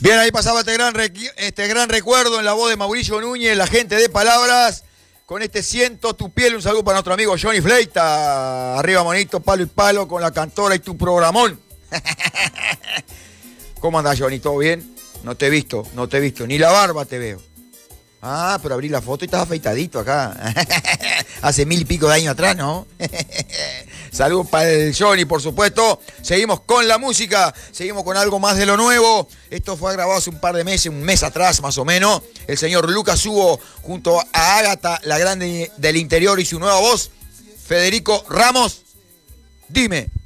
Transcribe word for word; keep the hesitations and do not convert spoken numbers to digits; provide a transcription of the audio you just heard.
Bien, ahí pasaba este gran, este gran recuerdo en la voz de Mauricio Núñez, la gente de Palabras, con este Siento tu piel. Un saludo para nuestro amigo Johnny Fleita. Arriba, monito, palo y palo, con la cantora y tu programón. ¿Cómo andás, Johnny? ¿Todo bien? No te he visto, no te he visto. Ni la barba te veo. Ah, pero abrí la foto y estás afeitadito acá. Hace mil y pico de años atrás, ¿no? Saludos para el Johnny, por supuesto. Seguimos con la música, seguimos con algo más de lo nuevo. Esto fue grabado hace un par de meses, un mes atrás más o menos. El señor Lucas Hugo junto a Ágata, la grande del interior, y su nueva voz, Federico Ramos. Dime.